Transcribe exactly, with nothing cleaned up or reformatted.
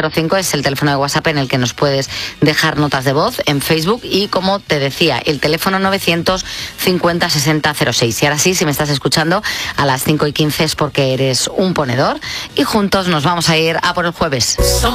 cero cinco es el teléfono de WhatsApp en el que nos puedes dejar notas de voz en Facebook y, como te decía, el teléfono novecientos cincuenta sesenta cero seis. Y ahora sí, si me estás escuchando a las cinco y quince es porque eres un ponedor y juntos nos vamos a ir a por el jueves.